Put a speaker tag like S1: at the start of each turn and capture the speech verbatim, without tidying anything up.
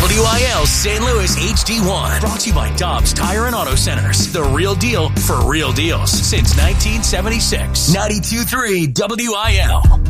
S1: W I L Saint Louis H D one. Brought to you by Dobbs Tire and Auto Centers. The real deal for real deals since nineteen seventy-six. ninety-two point three W I L.